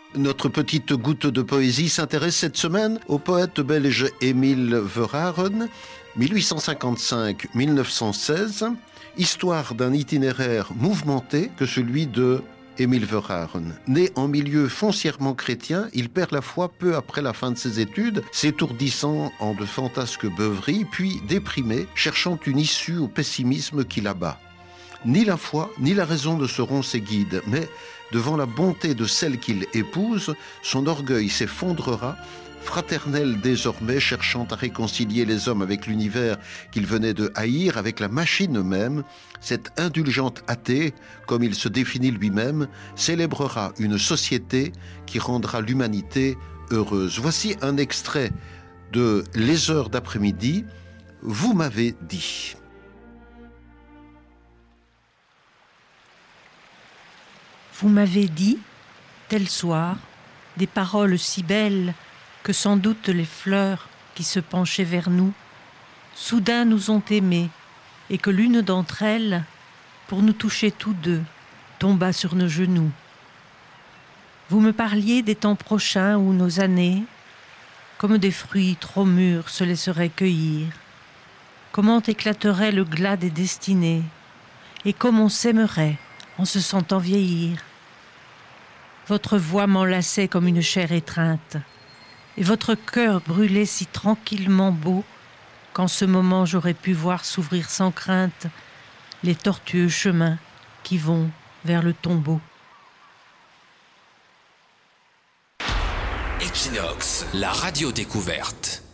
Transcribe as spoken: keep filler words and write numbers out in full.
Notre petite goutte de poésie s'intéresse cette semaine au poète belge Emile Verhaeren, mille huit cent cinquante-cinq à mille neuf cent seize, histoire d'un itinéraire mouvementé que celui de Emile Verhaeren. Né en milieu foncièrement chrétien, il perd la foi peu après la fin de ses études, s'étourdissant en de fantasques beuveries, puis déprimé, cherchant une issue au pessimisme qui l'abat. Ni la foi, ni la raison ne seront ses guides, mais devant la bonté de celle qu'il épouse, son orgueil s'effondrera, fraternel désormais, cherchant à réconcilier les hommes avec l'univers qu'il venait de haïr, avec la machine même. Cet indulgente athée, comme il se définit lui-même, célébrera une société qui rendra l'humanité heureuse. Voici un extrait de Les heures d'après-midi. Vous m'avez dit. Vous m'avez dit, tel soir, des paroles si belles que sans doute les fleurs qui se penchaient vers nous, soudain nous ont aimés, et que l'une d'entre elles, pour nous toucher tous deux, tomba sur nos genoux. Vous me parliez des temps prochains où nos années, comme des fruits trop mûrs, se laisseraient cueillir. Comment éclaterait le glas des destinées, et comme on s'aimerait en se sentant vieillir. Votre voix m'enlaçait comme une chair étreinte, et votre cœur brûlait si tranquillement beau qu'en ce moment j'aurais pu voir s'ouvrir sans crainte les tortueux chemins qui vont vers le tombeau. Equinox, la radio découverte.